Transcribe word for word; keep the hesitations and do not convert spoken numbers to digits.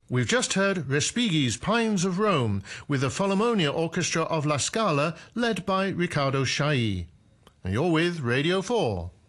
We've just heard Respighi's Pines of Rome with the Folharmonia Orchestra of La Scala led by Riccardo Chailly. And you're with Radio four.